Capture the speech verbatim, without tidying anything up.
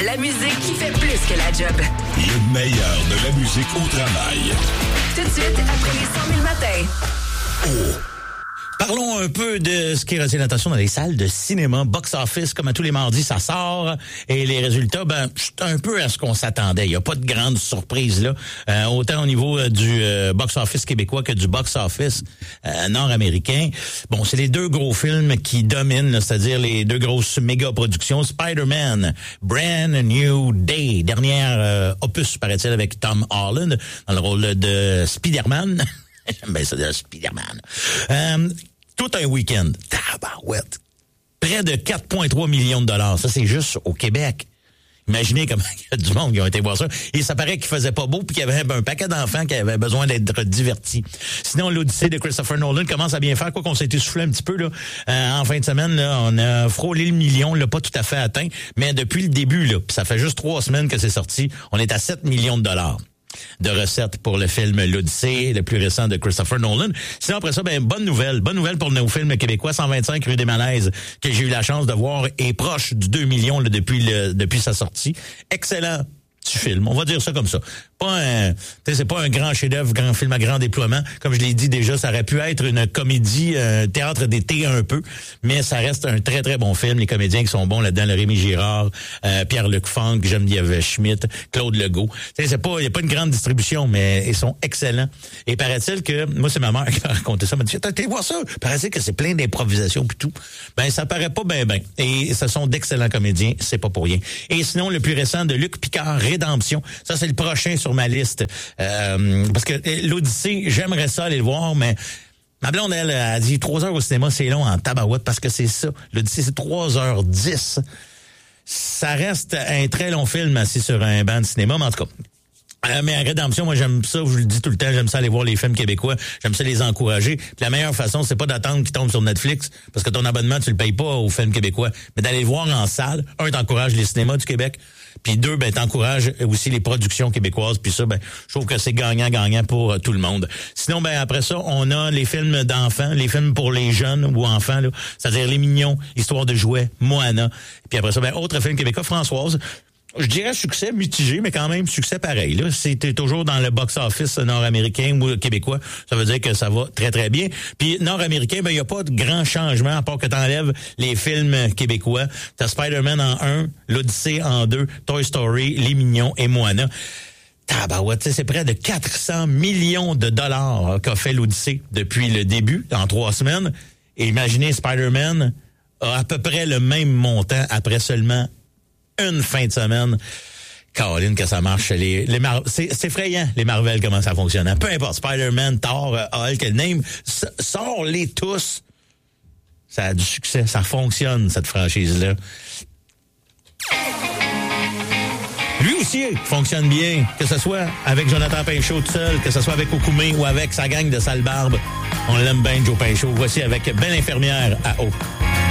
la musique qui fait plus que la job. Le meilleur de la musique au travail. Tout de suite, après les cent mille matins. Oh. Parlons un peu de ce qui retient l'attention dans les salles de cinéma. Box Office, comme à tous les mardis, ça sort. Et les résultats, ben, c'est un peu à ce qu'on s'attendait. Il n'y a pas de grande surprise là. Euh, autant au niveau euh, du euh, Box Office québécois que du Box Office euh, nord-américain. Bon, c'est les deux gros films qui dominent, là, c'est-à-dire les deux grosses méga-productions. Spider-Man, Brand New Day, dernière euh, opus, paraît-il, avec Tom Holland dans le rôle de Spider-Man. J'aime bien ça dire Spider-Man. Euh, tout un week-end. Tabarouette. Près de quatre virgule trois millions de dollars. Ça, c'est juste au Québec. Imaginez comment il y a du monde qui ont été voir ça. Et ça paraît qu'il faisait pas beau puis qu'il y avait un paquet d'enfants qui avaient besoin d'être divertis. Sinon, l'Odyssée de Christopher Nolan commence à bien faire. Quoi qu'on s'est essoufflé un petit peu là, euh, en fin de semaine, là, on a frôlé le million, là, pas tout à fait atteint. Mais depuis le début, là, ça fait juste trois semaines que c'est sorti, on est à sept millions de dollars de recettes pour le film L'Odyssée, le plus récent de Christopher Nolan. Sinon, après ça, ben, bonne nouvelle. Bonne nouvelle pour nos films québécois. cent vingt-cinq rue des Malaises, que j'ai eu la chance de voir, est proche du deux millions là, depuis le, depuis sa sortie. Excellent petit film. On va dire ça comme ça. Pas un, c'est pas un grand chef-d'œuvre, grand film à grand déploiement. Comme je l'ai dit déjà, ça aurait pu être une comédie, un théâtre d'été un peu, mais ça reste un très, très bon film. Les comédiens qui sont bons là-dedans, le Rémi Girard, euh, Pierre-Luc Funk, Geneviève Schmidt, Claude Legault. T'sais, c'est pas, il y a pas une grande distribution, mais ils sont excellents. Et paraît-il que, moi, c'est ma mère qui m'a raconté ça, elle m'a dit, t'as été voir ça? Paraît-il que c'est plein d'improvisation pis tout. Ben, ça paraît pas ben ben. Et ce sont d'excellents comédiens, c'est pas pour rien. Et sinon, le plus récent de Luc Picard, Rédemption. Ça, c'est le prochain sur ma liste. Euh, parce que l'Odyssée, j'aimerais ça aller le voir, mais ma blonde, elle, a dit trois heures au cinéma, c'est long en tabarouette, parce que c'est ça. L'Odyssée, c'est trois heures dix. Ça reste un très long film assis sur un banc de cinéma, mais en tout cas... Euh, mais à Rédemption, moi, j'aime ça, je vous le dis tout le temps, j'aime ça aller voir les films québécois, j'aime ça les encourager. Puis la meilleure façon, c'est pas d'attendre qu'ils tombent sur Netflix, parce que ton abonnement, tu le payes pas aux films québécois, mais d'aller le voir en salle. Un, t'encourages les cinémas du Québec, puis deux, ben t'encourages aussi les productions québécoises, puis ça, ben je trouve que c'est gagnant-gagnant pour euh, tout le monde. Sinon, ben après ça, on a les films d'enfants, les films pour les jeunes ou enfants, là, c'est-à-dire Les Mignons, Histoire de jouets, Moana. Puis après ça, ben autre film québécois, Françoise. Je dirais succès mitigé, mais quand même succès pareil. Là, c'était toujours dans le box-office nord-américain ou québécois. Ça veut dire que ça va très, très bien. Puis nord-américain, ben il n'y a pas de grand changement, à part que t'enlèves les films québécois. T'as Spider-Man en un, l'Odyssée en deux, Toy Story, Les Mignons et Moana. Tabarouette, c'est près de quatre cents millions de dollars qu'a fait l'Odyssée depuis le début, en trois semaines. Et imaginez, Spider-Man a à peu près le même montant après seulement une fin de semaine. Caroline, que ça marche. Les, les Mar- c'est, c'est effrayant, les Marvel, comment ça fonctionne. Peu importe, Spider-Man, Thor, Hulk, name, sors-les tous. Ça a du succès, ça fonctionne, cette franchise-là. Lui aussi fonctionne bien, que ce soit avec Jonathan Pinchot tout seul, que ce soit avec Okoumé ou avec sa gang de sale barbe. On l'aime bien, Joe Pinchot. Voici avec Belle Infirmière à eau.